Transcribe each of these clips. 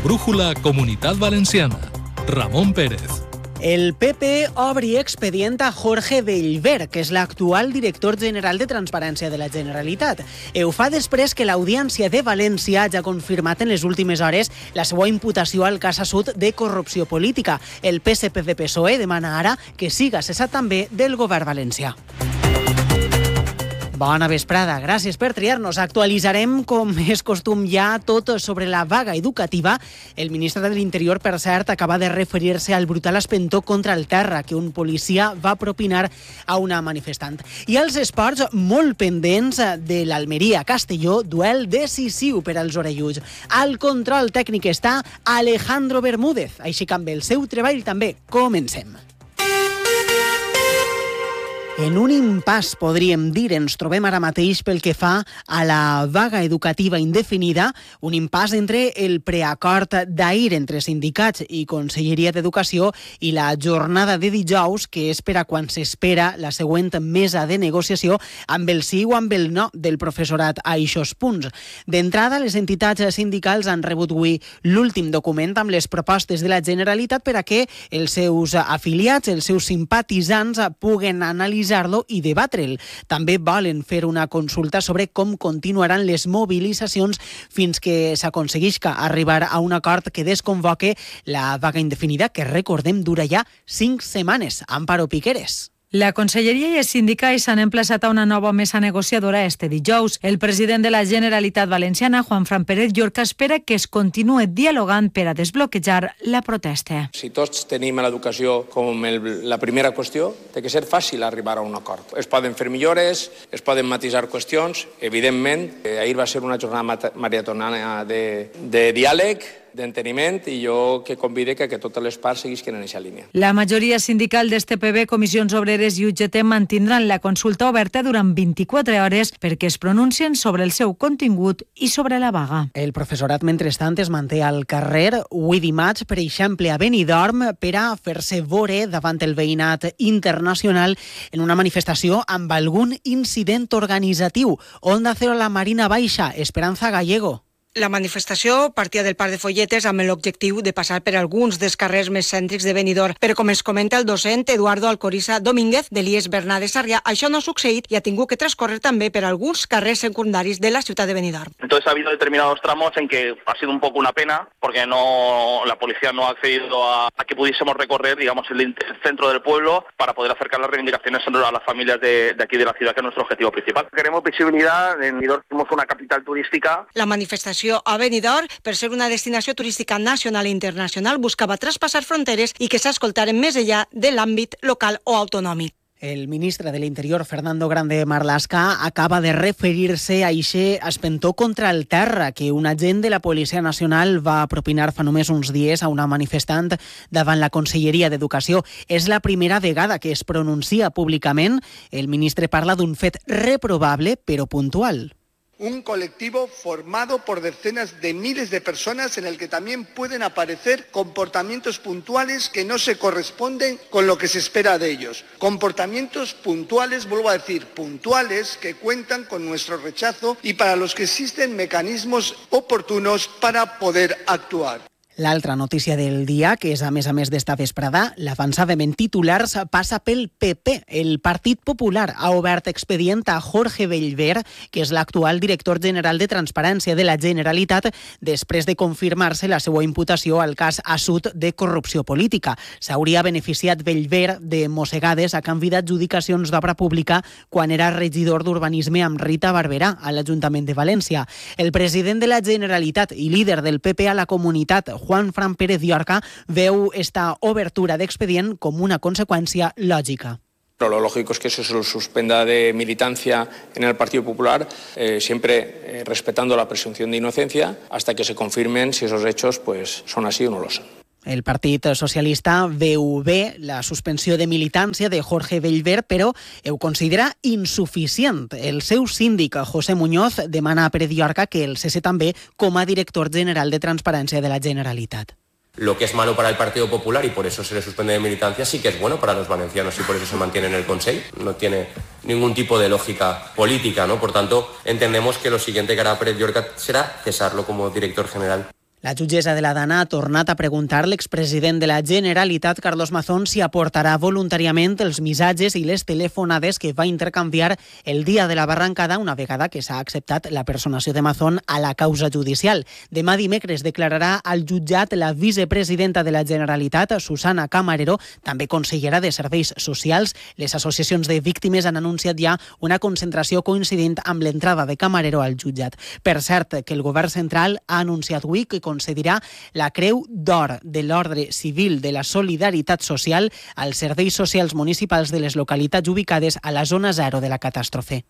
brújula Comunitat Valenciana. Ramon Pérez. El PP obri expedient a Jorge Bellver, que és l'actual director general de Transparència de la Generalitat. Ho fa després que l'Audiència de València ja ha confirmat en les últimes hores la seva imputació al cas Sud de corrupció política. El PSPV-PSOE demana ara que siga cessat també del govern valencià. Bona vesprada, gràcies per triar-nos. Actualitzarem, com és costum ja, tot sobre la vaga educativa. El ministre de l'Interior, per cert, acaba de referir-se al brutal espentó contra el terra que un policia va propinar a una manifestant. I als esports, molt pendents de l'Almeria-Castelló, duel decisiu per als orelluts. Al control tècnic està Alejandro Bermúdez, així que amb el seu treball també comencem. En un impàs, podríem dir, ens trobem ara mateix pel que fa a la vaga educativa indefinida, un impàs entre el preacord d'ahir entre sindicats i Conselleria d'Educació i la jornada de dijous, que és per a quan s'espera la següent mesa de negociació amb el sí o amb el no del professorat a eixos punts. D'entrada, les entitats sindicals han rebut avui l'últim document amb les propostes de la Generalitat per a que els seus afiliats, els seus simpatitzants, puguen analitzar i debatre'l. També volen fer una consulta sobre com continuaran les mobilitzacions fins que s'aconseguisca arribar a un acord que desconvoque la vaga indefinida, que recordem dura ja 5 setmanes. Amparo Piqueres. La Conselleria i els sindicats s'han emplaçat a una nova mesa negociadora este dijous. El president de la Generalitat Valenciana, Juanfran Pérez Llorca, espera que es continuï dialogant per a desbloquejar la protesta. Si tots tenim l'educació com la primera qüestió, té que ser fàcil arribar a un acord. Es poden fer millores, es poden matisar qüestions. Evidentment, ahir va ser una jornada maratoniana de diàleg, d'enteniment, i jo que convide que totes les parts seguisquen en aquesta línia. La majoria sindical d'este PB, Comissions Obreres i UGT mantindran la consulta oberta durant 24 hores perquè es pronuncien sobre el seu contingut i sobre la vaga. El professorat, mentrestant, es manté al carrer avui dimarts, per exemple, a Benidorm, per a fer-se veure davant el veïnat internacional en una manifestació amb algun incident organitzatiu. Onda Cero, la Marina Baixa, Esperanza Gallego. La manifestació partia del Parc de Folletes amb l'objectiu de passar per alguns dels carrers més cèntrics de Benidorm, però com es comenta el docent Eduardo Alcoriza Domínguez de l'IES Bernat de Sarrià, això no ha succeït i ha tingut que transcorrer també per alguns carrers secundaris de la ciutat de Benidorm. Entonces ha habido determinados tramos en que ha sido un poco una pena porque la policía no ha accedido a que pudiésemos recorrer, digamos, el centro del pueblo para poder acercar las reivindicaciones a las familias de aquí de la ciudad, que es nuestro objetivo principal. Queremos visibilidad, en Benidorm somos una capital turística. La manifestació a Benidorm, per ser una destinació turística nacional i internacional, buscava traspassar fronteres i que s'escoltaren més enllà de l'àmbit local o autonòmic. El ministre de l'Interior, Fernando Grande Marlaska, acaba de referir-se a eixe espentó contra el terra que un agent de la Policia Nacional va propinar fa només uns dies a una manifestant davant la Conselleria d'Educació. És la primera vegada que es pronuncia públicament. El ministre parla d'un fet reprovable, però puntual. Un colectivo formado por decenas de miles de personas en el que también pueden aparecer comportamientos puntuales que no se corresponden con lo que se espera de ellos. Comportamientos puntuales, vuelvo a decir, puntuales, que cuentan con nuestro rechazo y para los que existen mecanismos oportunos para poder actuar. L'altra notícia del dia, que és a més d'esta vesprada, l'avançàvem en titulars, passa pel PP. El Partit Popular ha obert expedient a Jorge Bellver, que és l'actual director general de Transparència de la Generalitat, després de confirmar-se la seva imputació al cas Sud de corrupció política. S'hauria beneficiat Bellver de mossegades a canvi d'adjudicacions d'obra pública quan era regidor d'Urbanisme amb Rita Barberà a l'Ajuntament de València. El president de la Generalitat i líder del PP a la comunitat, Juanfran Pérez Llorca, veu esta obertura d'expedient com una conseqüència lògica. Lo lógico es que eso se lo suspenda de militancia en el Partido Popular, siempre respetando la presunción de inocencia, hasta que se confirmen si esos hechos pues son así o no lo son. El Partit Socialista veu bé la suspensió de militància de Jorge Bellver, però ho considera insuficient. El seu síndic, José Muñoz, demana a Pérez Llorca que el cesse també com a director general de Transparència de la Generalitat. Lo que es malo para el Partido Popular y por eso se le suspende de militancia sí que es bueno para los valencianos y por eso se mantiene en el Consell. No tiene ningún tipo de lógica política, ¿no? Por tanto, entendemos que lo siguiente que hará Pérez Llorca será cesarlo como director general. La jutgessa de la Dana ha tornat a preguntar l'expresident de la Generalitat, Carlos Mazón, si aportarà voluntàriament els missatges i les telefonades que va intercanviar el dia de la barrancada una vegada que s'ha acceptat la personació de Mazón a la causa judicial. Demà dimecres declararà al jutjat la vicepresidenta de la Generalitat, Susana Camarero, també consellera de Serveis Socials. Les associacions de víctimes han anunciat ja una concentració coincidint amb l'entrada de Camarero al jutjat. Per cert, que el govern central ha anunciat avui que concedirà la Creu d'Or de l'Ordre Civil de la Solidaritat Social als serveis socials municipals de les localitats ubicades a la zona zero de la catàstrofe.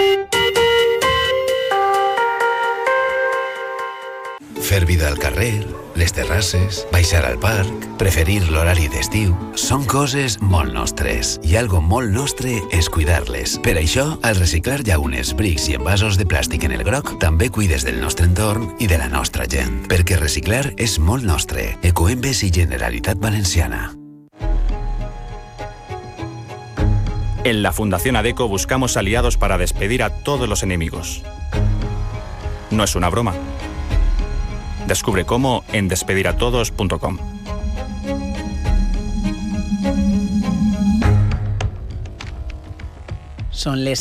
Fer vida al carrer, les terrasses, baixar al parc, preferir l'horari d'estiu, són coses molt nostres. I algo molt nostre és cuidar-les. Per això, al reciclar llaunes, brics i envasos de plàstic en el groc, també cuides del nostre entorn i de la nostra gent. Perquè reciclar és molt nostre. Ecoembes i Generalitat Valenciana. En la Fundación ADECO buscamos aliados para despedir a todos los enemigos. No es una broma. Descubre cómo en despediratodos.com. Són les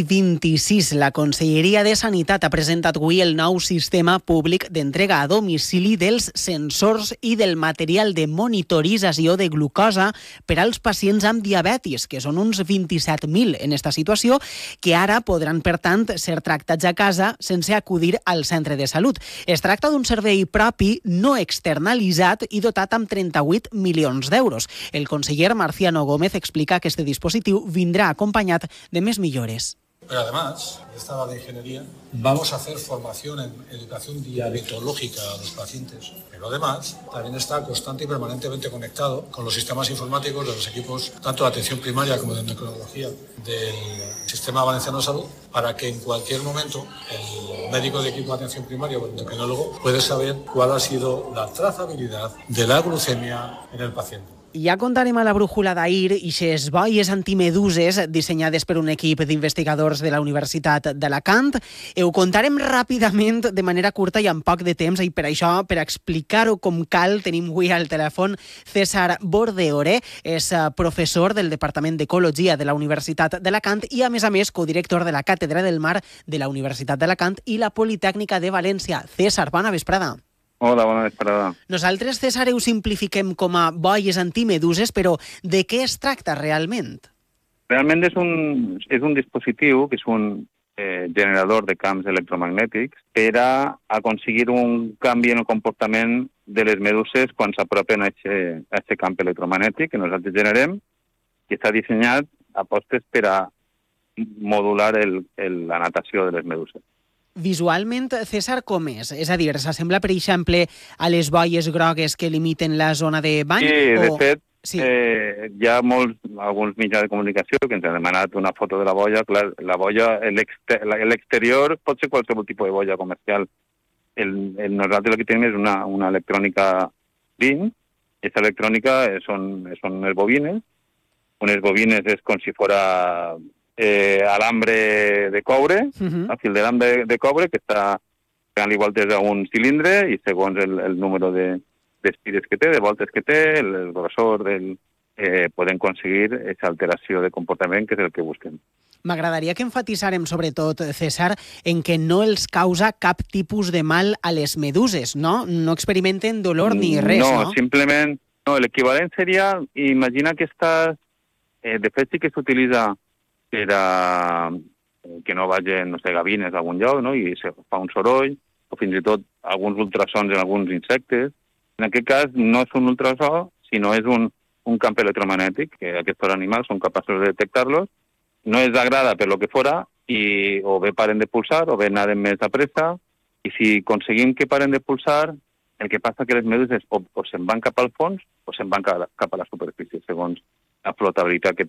7:26. La Conselleria de Sanitat ha presentat avui el nou sistema públic d'entrega a domicili dels sensors i del material de monitorització de glucosa per als pacients amb diabetis, que són uns 27.000 en esta situació, que ara podran, per tant, ser tractats a casa sense acudir al centre de salut. Es tracta d'un servei propi, no externalitzat i dotat amb 38 milions d'euros. El conseller Marciano Gómez explica que este dispositiu vindrà acompanyat de més millores. Pero además, en esta área de ingeniería, vamos a hacer formación en educación diabetológica a los pacientes. Pero además, también está constante y permanentemente conectado con los sistemas informáticos de los equipos, tanto de atención primaria como de endocrinología del Sistema Valenciano de Salud, para que en cualquier momento el médico de equipo de atención primaria o el endocrinólogo puede saber cuál ha sido la trazabilidad de la glucemia en el paciente. Ja contarem a la brújula d'ahir ixes boies antimeduses dissenyades per un equip d'investigadors de la Universitat d'Alacant. Ho contarem ràpidament, de manera curta i amb poc de temps, i per això, per explicar-ho com cal, tenim avui al telèfon César Bordeore, és professor del Departament d'Ecologia de la Universitat d'Alacant i, a més, codirector de la Càtedra del Mar de la Universitat d'Alacant i la Politècnica de València. César, bona vesprada. Hola, bona vesprada. Nosaltres, César, ho simplifiquem com a boies antimeduses, però de què es tracta realment? Realment és un dispositiu que és un generador de camps electromagnètics per a aconseguir un canvi en el comportament de les meduses quan s'apropen a aquest camp electromagnètic que nosaltres generem, que està dissenyat a postes per a modular la natació de les meduses. Visualment, César, com és? És a dir, s'assembla, per exemple, a les boies grogues que limiten la zona de bany? Sí, de fet, hi ha alguns mitjans de comunicació que ens han demanat una foto de la boia. Clar, la boia, l'exterior pot ser qualsevol tipus de boia comercial. Nosaltres el que tenim és una electrònica dins. Aquesta electrònica són les bobines. Unes bobines és com si fora alambre de coure, fil d'alambre de coure que està pegant-li voltes a un cilindre i segons el número d'espires que té, de voltes que té, el grossor podem aconseguir aquesta alteració de comportament que és el que busquem. M'agradaria que enfatitzarem, sobretot, César, en que no els causa cap tipus de mal a les meduses, no? No experimenten dolor ni res, no? No, simplement, l'equivalent seria, imagina que de fet sí que s'utilitza per a que no vagin, no sé, gavines a algun lloc, no? I se fa un soroll, o fins i tot alguns ultrasons en alguns insectes. En aquest cas no és un ultrasó, sinó és un camp electromagnètic, que aquests animals són capaços de detectar-los. No es degrada per lo que fora, i o bé paren de pulsar, o bé naden més a pressa, i si aconseguim que paren de pulsar, el que passa que les meduses o se'n van cap al fons o se'n van cap a la superfície, segons la flotabilitat que